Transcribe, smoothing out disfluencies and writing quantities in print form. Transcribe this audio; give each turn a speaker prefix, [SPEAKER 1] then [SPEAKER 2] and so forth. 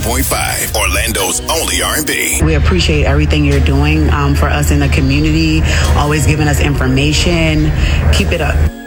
[SPEAKER 1] 101.5, Orlando's only R&B.
[SPEAKER 2] We appreciate everything you're doing for us in the community, always giving us information. Keep it up.